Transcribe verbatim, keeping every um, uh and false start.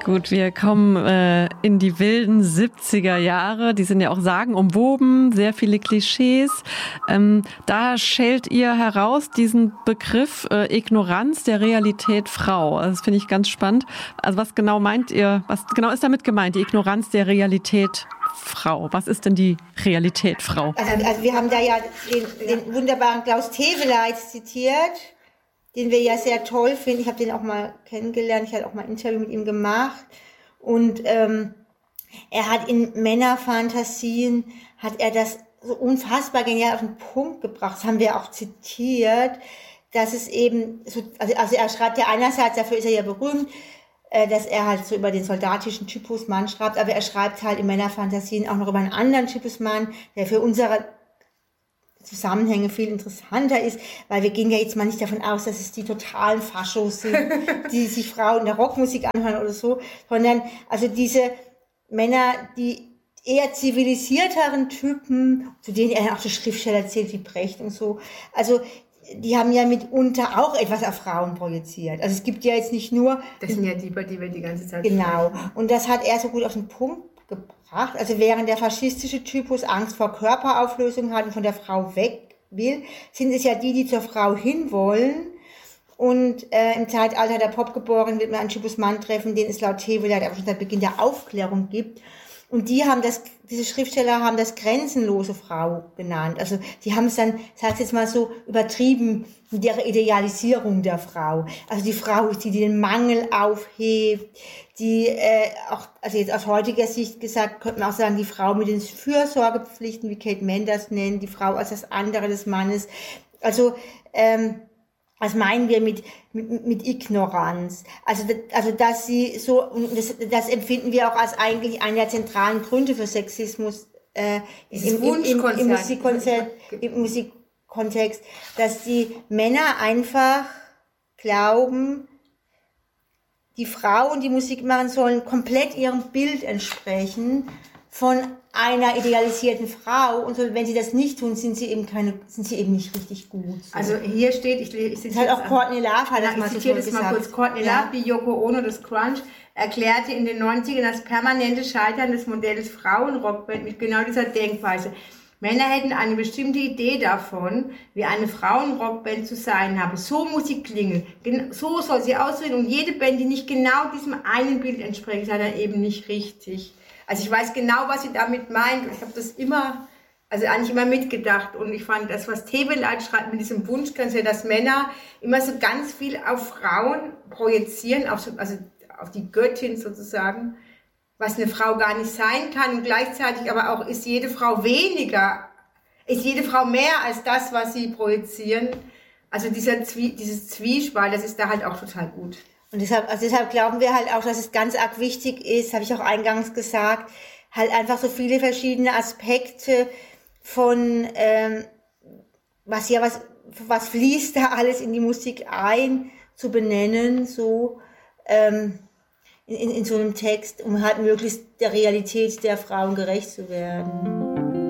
Gut, wir kommen äh, in die wilden siebziger Jahre. Die sind ja auch sagenumwoben, sehr viele Klischees. Ähm, da schält ihr heraus diesen Begriff äh, Ignoranz der Realität Frau. Also das finde ich ganz spannend. Also was genau meint ihr, was genau ist damit gemeint, die Ignoranz der Realität Frau? Was ist denn die Realität Frau? Also, also wir haben da ja den, den wunderbaren Klaus Teweleit zitiert, den wir ja sehr toll finden. Ich habe den auch mal kennengelernt, ich habe auch mal ein Interview mit ihm gemacht. Und ähm, er hat in Männerfantasien, hat er das so unfassbar genial auf den Punkt gebracht. Das haben wir auch zitiert, dass es eben, so, also, also er schreibt ja einerseits, dafür ist er ja berühmt, äh, dass er halt so über den soldatischen Typus Mann schreibt, aber er schreibt halt in Männerfantasien auch noch über einen anderen Typus Mann, der für unsere Zusammenhänge viel interessanter ist, weil wir gehen ja jetzt mal nicht davon aus, dass es die totalen Faschos sind, die sich Frauen in der Rockmusik anhören oder so, sondern also diese Männer, die eher zivilisierteren Typen, zu denen er auch so Schriftsteller zählt wie Brecht und so, also die haben ja mitunter auch etwas auf Frauen projiziert. Also es gibt ja jetzt nicht nur... Das sind ja die, über die wir die ganze Zeit Genau. sprechen. Und das hat er so gut auf den Punkt gebracht. Also während der faschistische Typus Angst vor Körperauflösung hat und von der Frau weg will, sind es ja die, die zur Frau hinwollen. Und äh, im Zeitalter der Popgeborenen wird man einen Typus Mann treffen, den es laut Teweleit auch schon seit Beginn der Aufklärung gibt. Und die haben das, diese Schriftsteller haben das grenzenlose Frau genannt. Also die haben es dann, ich sag's jetzt mal so, übertrieben mit ihrer Idealisierung der Frau. Also die Frau, die den Mangel aufhebt, die äh, auch, also jetzt aus heutiger Sicht gesagt, könnte man auch sagen, die Frau mit den Fürsorgepflichten, wie Kate Mann das nennt, die Frau als das andere des Mannes. Also ähm, was meinen wir mit, mit, mit Ignoranz? Also, also, dass sie so, und das, das empfinden wir auch als eigentlich einer der zentralen Gründe für Sexismus, äh, im, im, im, im, Musikkonzert, im Musikkontext, dass die Männer einfach glauben, die Frauen, die Musik machen sollen, komplett ihrem Bild entsprechen von einer idealisierten Frau, und so, wenn sie das nicht tun, sind sie eben keine, sind sie eben nicht richtig gut. So. Also hier steht, ich, ich zitiere das halt auch Courtney Love hat ja, das mal ich so zitiere das mal kurz. Courtney ja. Love, wie Yoko Ono des Grunge, erklärte in den neunzigern das permanente Scheitern des Modells Frauenrockband mit genau dieser Denkweise. Männer hätten eine bestimmte Idee davon, wie eine Frauenrockband zu sein habe. So muss sie klingen, so soll sie aussehen, und jede Band, die nicht genau diesem einen Bild entspricht, sei dann eben nicht richtig. Also ich weiß genau, was sie damit meint, und ich habe das immer, also eigentlich immer mitgedacht, und ich fand das, was Teweleit schreibt mit diesem Wunschkonzert, dass Männer immer so ganz viel auf Frauen projizieren, auf so, also auf die Göttin sozusagen, was eine Frau gar nicht sein kann, und gleichzeitig aber auch ist jede Frau weniger, ist jede Frau mehr als das, was sie projizieren. Also dieser Zwie, dieses Zwiespalt, das ist da halt auch total gut. Und deshalb, also deshalb glauben wir halt auch, dass es ganz arg wichtig ist, habe ich auch eingangs gesagt, halt einfach so viele verschiedene Aspekte von, ähm, was ja, was, was fließt da alles in die Musik ein, zu benennen, so, ähm, in, in, in so einem Text, um halt möglichst der Realität der Frauen gerecht zu werden.